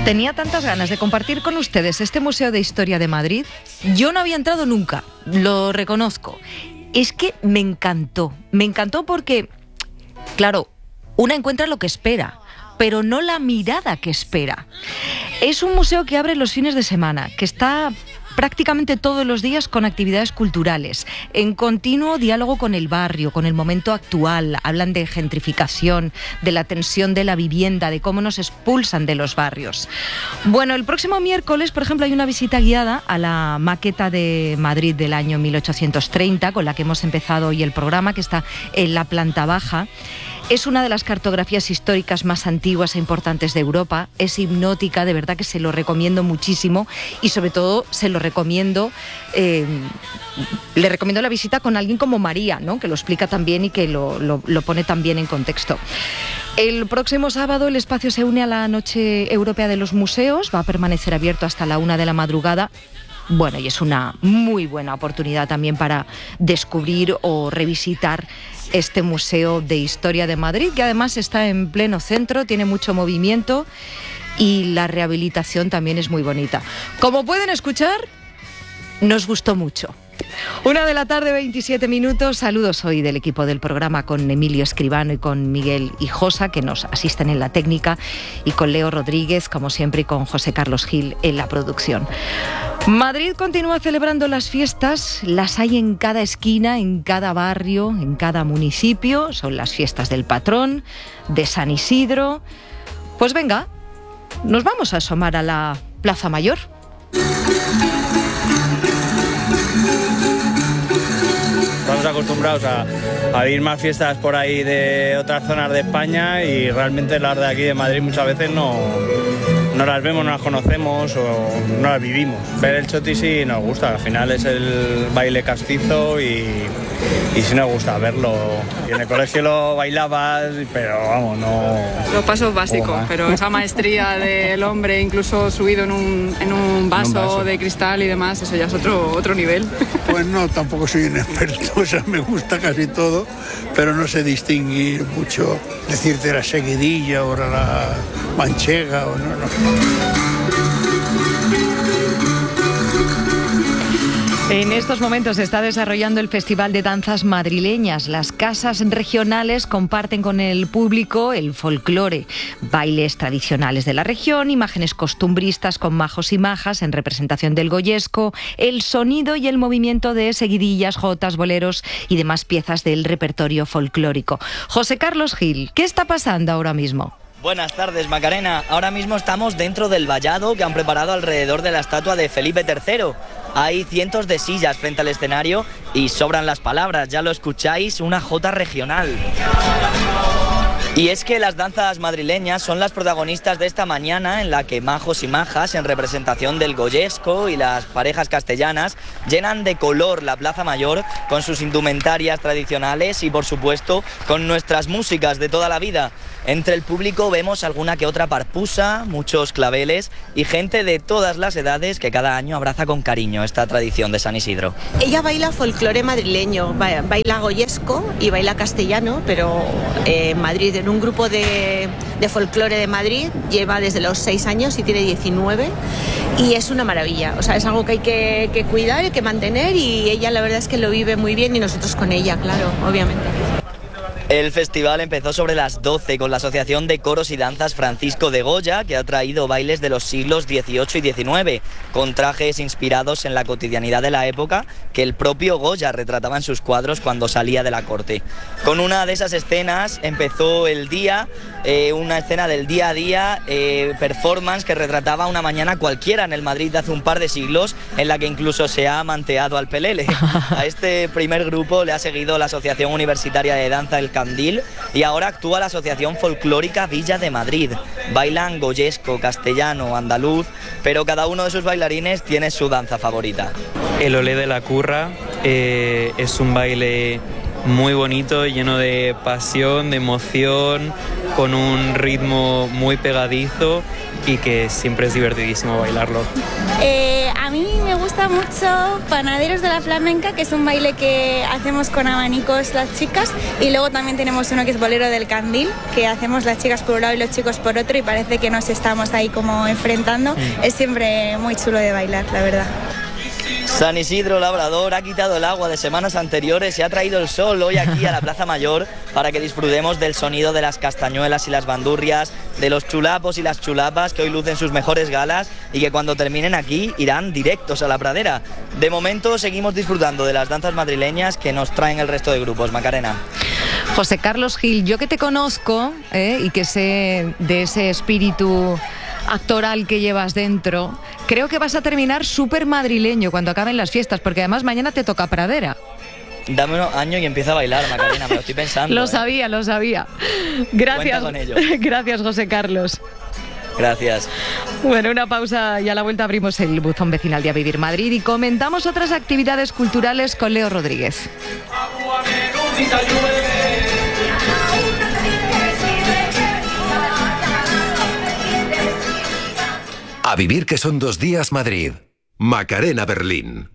Tenía tantas ganas de compartir con ustedes este Museo de Historia de Madrid. Yo no había entrado nunca, lo reconozco. Es que me encantó porque, claro, una encuentra lo que espera, pero no la mirada que espera. Es un museo que abre los fines de semana, que está prácticamente todos los días con actividades culturales, en continuo diálogo con el barrio, con el momento actual. Hablan de gentrificación, de la tensión de la vivienda, de cómo nos expulsan de los barrios. Bueno, el próximo miércoles, por ejemplo, hay una visita guiada a la maqueta de Madrid del año 1830, con la que hemos empezado hoy el programa, que está en la planta baja. Es una de las cartografías históricas más antiguas e importantes de Europa. Es hipnótica, de verdad que se lo recomiendo muchísimo y sobre todo se lo recomiendo, le recomiendo la visita con alguien como María, ¿no? Que lo explica también y que lo pone también en contexto. El próximo sábado el espacio se une a la Noche Europea de los Museos, va a permanecer abierto hasta la 1 de la madrugada. Bueno, y es una muy buena oportunidad también para descubrir o revisitar este Museo de Historia de Madrid, que además está en pleno centro, tiene mucho movimiento y la rehabilitación también es muy bonita. Como pueden escuchar, nos gustó mucho. 1:27 p.m. Saludos hoy del equipo del programa con Emilio Escribano y con Miguel Hijosa, que nos asisten en la técnica, y con Leo Rodríguez, como siempre, y con José Carlos Gil en la producción. Madrid continúa celebrando las fiestas, las hay en cada esquina, en cada barrio, en cada municipio. Son las fiestas del patrón, de San Isidro. Pues venga, nos vamos a asomar a la Plaza Mayor. Estamos acostumbrados a vivir más fiestas por ahí de otras zonas de España y realmente las de aquí de Madrid muchas veces no las vemos, no las conocemos o no las vivimos. Ver el choti sí nos gusta, al final es el baile castizo y sí nos gusta verlo. Y en el colegio lo bailabas, pero vamos, no... Los pasos básicos, pero esa maestría del hombre incluso subido en un vaso de cristal y demás, eso ya es otro nivel. Pues no, tampoco soy un experto, o sea, me gusta casi todo, pero no sé distinguir mucho, decirte la seguidilla o la manchega o no. En estos momentos se está desarrollando el Festival de Danzas Madrileñas. Las casas regionales comparten con el público el folclore, bailes tradicionales de la región, imágenes costumbristas con majos y majas en representación del goyesco, el sonido y el movimiento de seguidillas, jotas, boleros y demás piezas del repertorio folclórico. José Carlos Gil, ¿qué está pasando ahora mismo? Buenas tardes, Macarena. Ahora mismo estamos dentro del vallado que han preparado alrededor de la estatua de Felipe III. Hay cientos de sillas frente al escenario y sobran las palabras, ya lo escucháis, una jota regional. Y es que las danzas madrileñas son las protagonistas de esta mañana en la que majos y majas, en representación del goyesco y las parejas castellanas, llenan de color la Plaza Mayor con sus indumentarias tradicionales y, por supuesto, con nuestras músicas de toda la vida. Entre el público vemos alguna que otra parpusa, muchos claveles y gente de todas las edades que cada año abraza con cariño esta tradición de San Isidro. Ella baila folclore madrileño, baila goyesco y baila castellano, pero en Madrid, en un grupo de folclore de Madrid, lleva desde los 6 años y tiene 19 y es una maravilla, o sea, es algo que hay que cuidar, hay que mantener y ella la verdad es que lo vive muy bien y nosotros con ella, claro, obviamente. El festival empezó sobre las 12 con la Asociación de Coros y Danzas Francisco de Goya, que ha traído bailes de los siglos XVIII y XIX, con trajes inspirados en la cotidianidad de la época que el propio Goya retrataba en sus cuadros cuando salía de la corte. Con una de esas escenas empezó el día, una escena del día a día, performance que retrataba una mañana cualquiera en el Madrid de hace un par de siglos, en la que incluso se ha manteado al pelele. A este primer grupo le ha seguido la Asociación Universitaria de Danza El Candil y ahora actúa la Asociación Folclórica Villa de Madrid. Bailan goyesco, castellano, andaluz, pero cada uno de sus bailarines tiene su danza favorita. El olé de la curra es un baile muy bonito, lleno de pasión, de emoción, con un ritmo muy pegadizo y que siempre es divertidísimo bailarlo. A mí me gusta gusta mucho Panaderos de la Flamenca, que es un baile que hacemos con abanicos las chicas, y luego también tenemos uno que es Bolero del Candil, que hacemos las chicas por un lado y los chicos por otro, y parece que nos estamos ahí como enfrentando. Es siempre muy chulo de bailar, la verdad. San Isidro Labrador ha quitado el agua de semanas anteriores y ha traído el sol hoy aquí a la Plaza Mayor para que disfrutemos del sonido de las castañuelas y las bandurrias, de los chulapos y las chulapas que hoy lucen sus mejores galas y que cuando terminen aquí irán directos a la pradera. De momento seguimos disfrutando de las danzas madrileñas que nos traen el resto de grupos. Macarena. José Carlos Gil, yo que te conozco y que sé de ese espíritu actoral que llevas dentro, creo que vas a terminar súper madrileño cuando acaben las fiestas, porque además mañana te toca pradera. Dame unos años y empieza a bailar, Macarena, me lo estoy pensando. Lo sabía. Gracias. Cuenta con ello. Gracias, José Carlos. Gracias. Bueno, una pausa y a la vuelta abrimos el buzón vecinal de A Vivir Madrid y comentamos otras actividades culturales con Leo Rodríguez. A Vivir, que son 2 días Madrid. Macarena Berlín.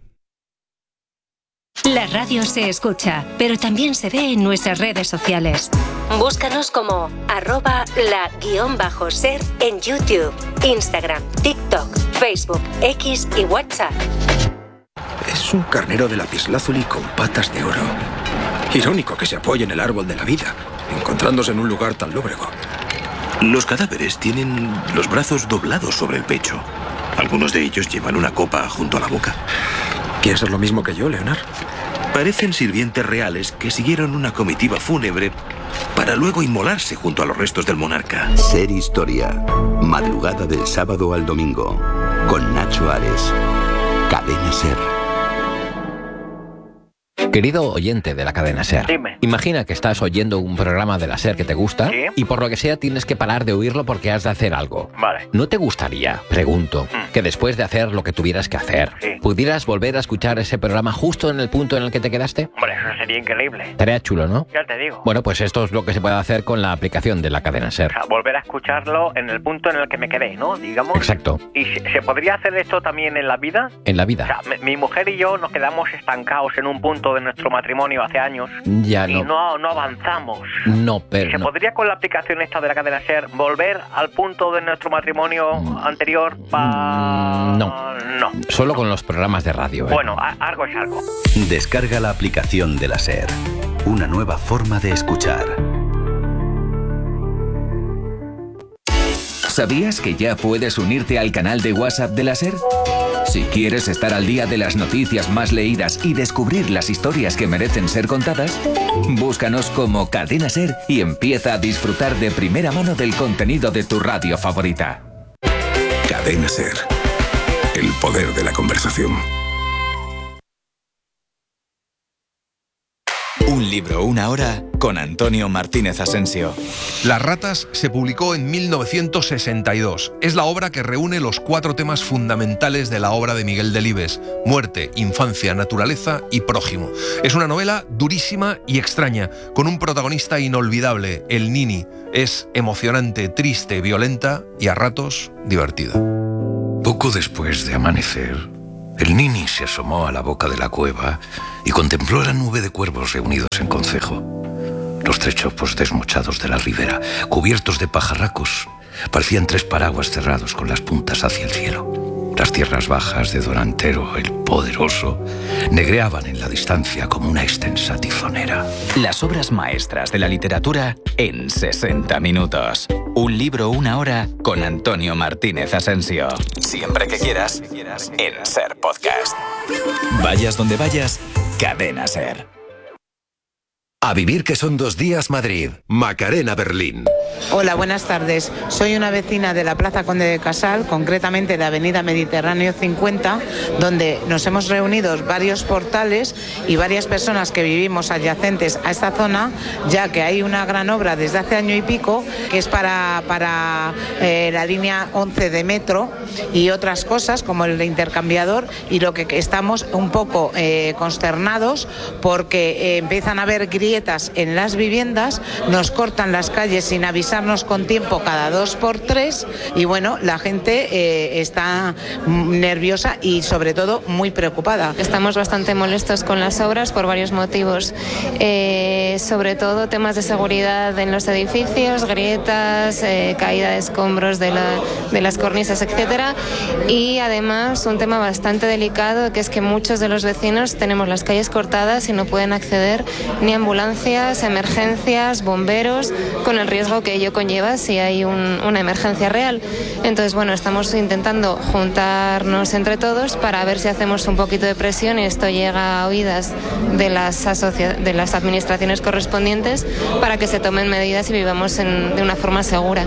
La radio se escucha, pero también se ve en nuestras redes sociales. Búscanos como @la_ser en YouTube, Instagram, TikTok, Facebook, X y WhatsApp. Es un carnero de lapislázuli con patas de oro. Irónico que se apoye en el árbol de la vida, encontrándose en un lugar tan lóbrego. Los cadáveres tienen los brazos doblados sobre el pecho. Algunos de ellos llevan una copa junto a la boca. ¿Piensas lo mismo que yo, Leonard? Parecen sirvientes reales que siguieron una comitiva fúnebre para luego inmolarse junto a los restos del monarca. Ser Historia. Madrugada del sábado al domingo. Con Nacho Ares. Cadena Ser. Querido oyente de la cadena SER, dime. Imagina que estás oyendo un programa de la SER que te gusta, ¿sí? Y por lo que sea tienes que parar de oírlo porque has de hacer algo. Vale. ¿No te gustaría, pregunto, que después de hacer lo que tuvieras que hacer, sí, pudieras volver a escuchar ese programa justo en el punto en el que te quedaste? Hombre, eso sería increíble. Estaría chulo, ¿no? Ya te digo. Bueno, pues esto es lo que se puede hacer con la aplicación de la cadena SER. O sea, volver a escucharlo en el punto en el que me quedé, ¿no? Digamos. Exacto. ¿Y se podría hacer esto también en la vida? En la vida. O sea, mi mujer y yo nos quedamos estancados en un punto de nuestro matrimonio hace años. Ya y no avanzamos. No, pero ¿Se podría con la aplicación esta de la cadena SER volver al punto de nuestro matrimonio anterior? No. Solo con los programas de radio. Bueno, algo es algo. Descarga la aplicación de la SER. Una nueva forma de escuchar. ¿Sabías que ya puedes unirte al canal de WhatsApp de la SER? Si quieres estar al día de las noticias más leídas y descubrir las historias que merecen ser contadas, búscanos como Cadena SER y empieza a disfrutar de primera mano del contenido de tu radio favorita. Cadena SER. El poder de la conversación. Un libro, una hora, con Antonio Martínez Asensio. Las ratas se publicó en 1962. Es la obra que reúne los 4 temas fundamentales de la obra de Miguel Delibes: muerte, infancia, naturaleza y prójimo. Es una novela durísima y extraña, con un protagonista inolvidable, el Nini. Es emocionante, triste, violenta y a ratos divertida. Poco después de amanecer, el Nini se asomó a la boca de la cueva y contempló la nube de cuervos reunidos en concejo. Los 3 chopos desmochados de la ribera, cubiertos de pajarracos, parecían 3 paraguas cerrados con las puntas hacia el cielo. Las tierras bajas de Don Antero, el poderoso, negreaban en la distancia como una extensa tizonera. Las obras maestras de la literatura en 60 minutos. Un libro, una hora, con Antonio Martínez Asensio. Siempre que quieras, en SER Podcast. Vayas donde vayas, Cadena SER. A Vivir, que son 2 días Madrid. Macarena Berlín. Hola, buenas tardes. Soy una vecina de la Plaza Conde de Casal, concretamente de Avenida Mediterráneo 50, donde nos hemos reunido varios portales y varias personas que vivimos adyacentes a esta zona, ya que hay una gran obra desde hace año y pico que es para la línea 11 de metro y otras cosas como el intercambiador, y lo que estamos un poco consternados porque empiezan a haber grietas grietas en las viviendas, nos cortan las calles sin avisarnos con tiempo cada 2x3 y bueno, la gente está nerviosa y sobre todo muy preocupada. Estamos bastante molestos con las obras por varios motivos, sobre todo temas de seguridad en los edificios, grietas, caída de escombros de las cornisas, etcétera, y además un tema bastante delicado, que es que muchos de los vecinos tenemos las calles cortadas y no pueden acceder ni ambulancias, emergencias, bomberos, con el riesgo que ello conlleva si hay una emergencia real. Entonces, bueno, estamos intentando juntarnos entre todos para ver si hacemos un poquito de presión y esto llega a oídas de las administraciones correspondientes para que se tomen medidas y vivamos de una forma segura.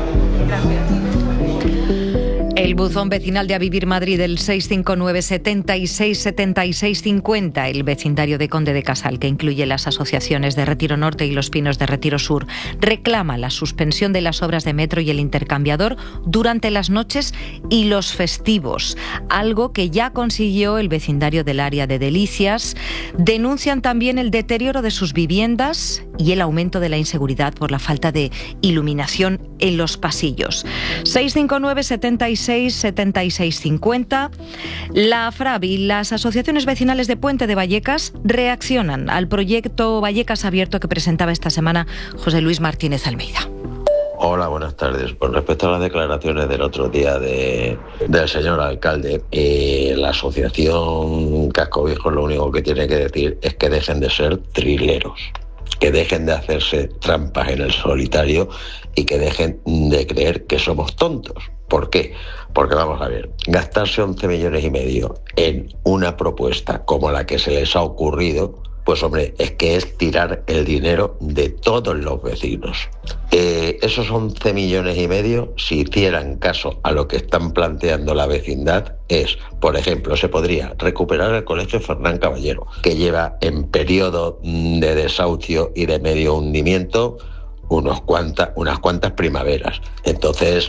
El buzón vecinal de A Vivir Madrid, el 659 76 76 50, el vecindario de Conde de Casal, que incluye las asociaciones de Retiro Norte y Los Pinos de Retiro Sur, reclama la suspensión de las obras de metro y el intercambiador durante las noches y los festivos, algo que ya consiguió el vecindario del área de Delicias. Denuncian también el deterioro de sus viviendas y el aumento de la inseguridad por la falta de iluminación en los pasillos. 659 76 76 50. La FRAB y las asociaciones vecinales de Puente de Vallecas reaccionan al proyecto Vallecas Abierto que presentaba esta semana José Luis Martínez Almeida. Hola, buenas tardes. Con respecto a las declaraciones del otro día del señor alcalde, la asociación Casco Viejo lo único que tiene que decir es que dejen de ser trileros, que dejen de hacerse trampas en el solitario y que dejen de creer que somos tontos. ¿Por qué? Porque vamos a ver, gastarse 11,5 millones en una propuesta como la que se les ha ocurrido, pues hombre, es que es tirar el dinero de todos los vecinos. Esos 11,5 millones, si hicieran caso a lo que están planteando la vecindad, por ejemplo, se podría recuperar el colegio Fernán Caballero, que lleva en periodo de desahucio y de medio hundimiento unas cuantas primaveras. Entonces,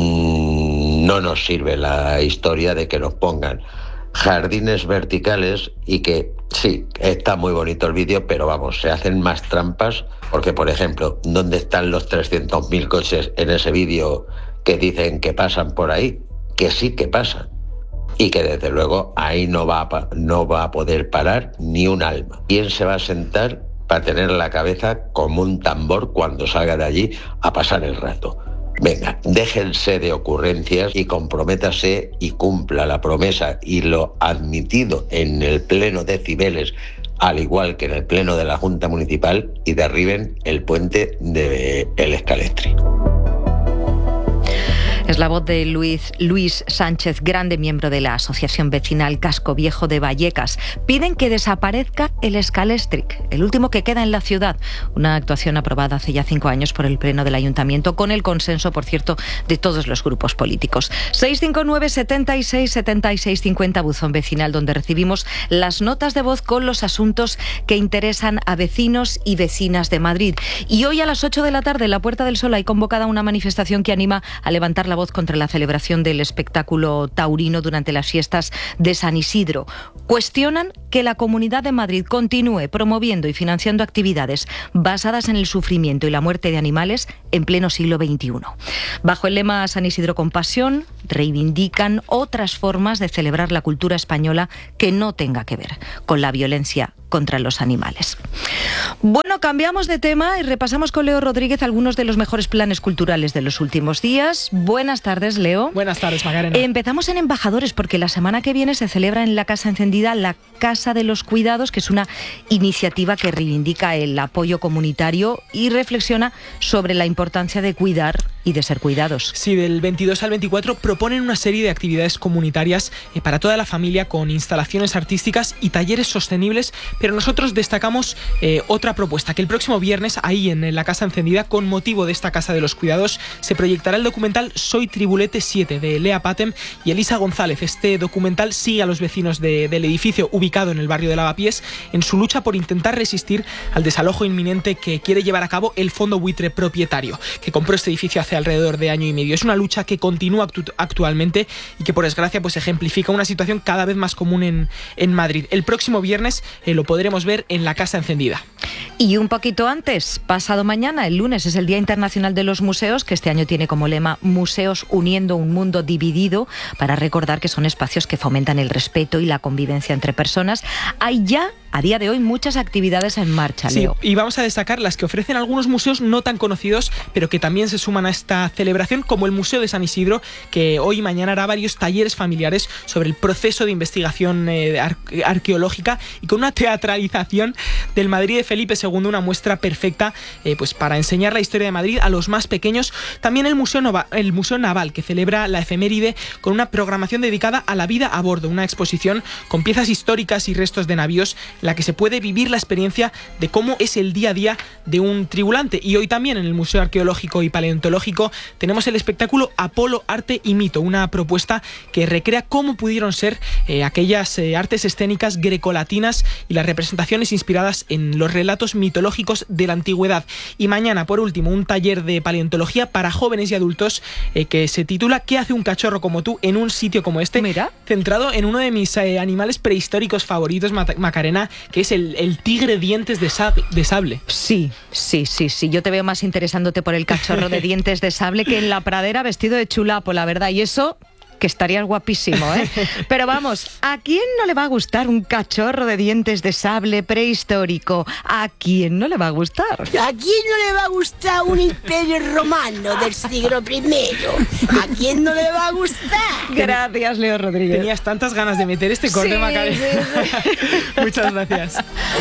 no nos sirve la historia de que nos pongan jardines verticales y que sí, está muy bonito el vídeo, pero vamos, se hacen más trampas porque, por ejemplo, ¿dónde están los 300.000 coches en ese vídeo que dicen que pasan por ahí? Que sí que pasan y que desde luego ahí no va a poder parar ni un alma. ¿Quién se va a sentar para tener la cabeza como un tambor cuando salga de allí a pasar el rato? Venga, déjense de ocurrencias y comprométase y cumpla la promesa y lo admitido en el pleno de Cibeles, al igual que en el pleno de la Junta Municipal, y derriben el puente de El Escalestri. Es la voz de Luis Sánchez Grande, miembro de la Asociación Vecinal Casco Viejo de Vallecas. Piden que desaparezca el Escalestric, el último que queda en la ciudad. Una actuación aprobada hace ya 5 años por el Pleno del Ayuntamiento, con el consenso, por cierto, de todos los grupos políticos. 659 76 76 50, buzón vecinal, donde recibimos las notas de voz con los asuntos que interesan a vecinos y vecinas de Madrid. Y hoy a las 8 de la tarde, en la Puerta del Sol, hay convocada una manifestación que anima a levantar la voz contra la celebración del espectáculo taurino durante las fiestas de San Isidro. Cuestionan que la Comunidad de Madrid continúe promoviendo y financiando actividades basadas en el sufrimiento y la muerte de animales en pleno siglo XXI. Bajo el lema San Isidro con pasión, reivindican otras formas de celebrar la cultura española que no tenga que ver con la violencia contra los animales. Bueno, cambiamos de tema y repasamos con Leo Rodríguez algunos de los mejores planes culturales de los últimos días. Buenas tardes, Leo. Buenas tardes, Macarena. Empezamos en Embajadores, porque la semana que viene se celebra en la Casa Encendida la Casa de los Cuidados, que es una iniciativa que reivindica el apoyo comunitario y reflexiona sobre la importancia de cuidar y de ser cuidados. Sí, del 22 al 24 proponen una serie de actividades comunitarias para toda la familia, con instalaciones artísticas y talleres sostenibles, pero nosotros destacamos otra propuesta, que el próximo viernes, ahí en la Casa Encendida, con motivo de esta Casa de los Cuidados, se proyectará el documental Soy Tribulete 7, de Lea Patem y Elisa González. Este documental sigue a los vecinos del edificio ubicado en el barrio de Lavapiés en su lucha por intentar resistir al desalojo inminente que quiere llevar a cabo el fondo buitre propietario, que compró este edificio hace alrededor de año y medio. Es una lucha que continúa actualmente y que por desgracia pues ejemplifica una situación cada vez más común en Madrid. El próximo viernes lo podremos ver en la Casa Encendida. Y un poquito antes, pasado mañana, el lunes, es el Día Internacional de los Museos, que este año tiene como lema Museos uniendo un mundo dividido, para recordar que son espacios que fomentan el respeto y la convivencia entre personas. Hay ya, a día de hoy, muchas actividades en marcha, Leo. Sí, y vamos a destacar las que ofrecen algunos museos no tan conocidos, pero que también se suman a esta celebración, como el Museo de San Isidro, que hoy y mañana hará varios talleres familiares sobre el proceso de investigación arqueológica y con una teatralización del Madrid de Felipe II, una muestra perfecta pues para enseñar la historia de Madrid a los más pequeños. También el Museo Naval, que celebra la efeméride con una programación dedicada a la vida a bordo, una exposición con piezas históricas y restos de navíos, en la que se puede vivir la experiencia de cómo es el día a día de un tripulante. Y hoy también en el Museo Arqueológico y Paleontológico tenemos el espectáculo Apolo, Arte y Mito, una propuesta que recrea cómo pudieron ser aquellas artes escénicas grecolatinas y las representaciones inspiradas en los relatos mitológicos de la antigüedad. Y mañana, por último, un taller de paleontología para jóvenes y adultos que se titula ¿Qué hace un cachorro como tú en un sitio como este? Mira. Centrado en uno de mis animales prehistóricos favoritos, Macarena, que es el tigre dientes de sable. Sí. Yo te veo más interesándote por el cachorro de dientes de sable que en la pradera vestido de chulapo, la verdad. Y eso, que estarías guapísimo, ¿eh? Pero vamos, ¿a quién no le va a gustar un cachorro de dientes de sable prehistórico? ¿A quién no le va a gustar? ¿A quién no le va a gustar un imperio romano del siglo I? ¿A quién no le va a gustar? Gracias, Leo Rodríguez. Tenías tantas ganas de meter este corte, sí, Macarena. Sí. Muchas gracias.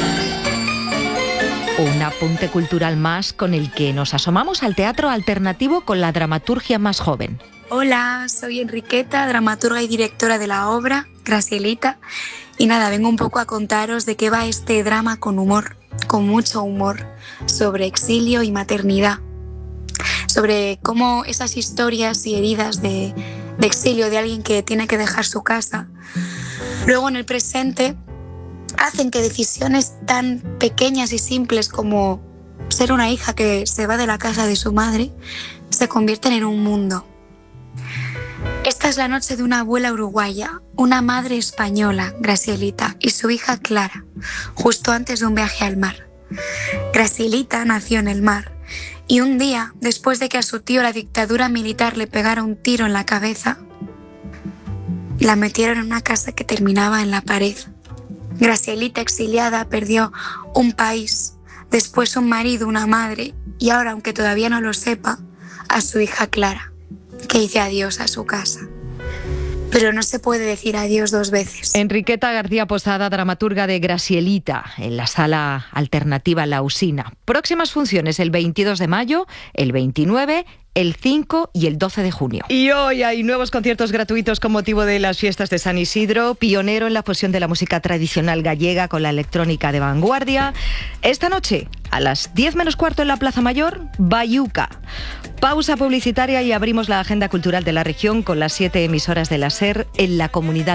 Un apunte cultural más con el que nos asomamos al teatro alternativo con la dramaturgia más joven. Hola, soy Enriqueta, dramaturga y directora de la obra, Gracielita. Y nada, vengo un poco a contaros de qué va este drama con humor, con mucho humor, sobre exilio y maternidad. Sobre cómo esas historias y heridas de exilio de alguien que tiene que dejar su casa, luego en el presente hacen que decisiones tan pequeñas y simples como ser una hija que se va de la casa de su madre se convierten en un mundo. Esta es la noche de una abuela uruguaya, una madre española, Gracielita, y su hija Clara, justo antes de un viaje al mar. Gracielita nació en el mar y un día, después de que a su tío la dictadura militar le pegara un tiro en la cabeza, la metieron en una casa que terminaba en la pared. Gracielita, exiliada, perdió un país, después un marido, una madre y ahora, aunque todavía no lo sepa, a su hija Clara, que dice adiós a su casa. Pero no se puede decir adiós dos veces. Enriqueta García Posada, dramaturga de Gracielita, en la sala alternativa La Usina. Próximas funciones el 22 de mayo, el 29, el 5 y el 12 de junio. Y hoy hay nuevos conciertos gratuitos con motivo de las fiestas de San Isidro, pionero en la fusión de la música tradicional gallega con la electrónica de vanguardia. Esta noche, a las 10 menos cuarto en la Plaza Mayor, Bayuca. Pausa publicitaria y abrimos la agenda cultural de la región con las 7 emisoras de la SER en la comunidad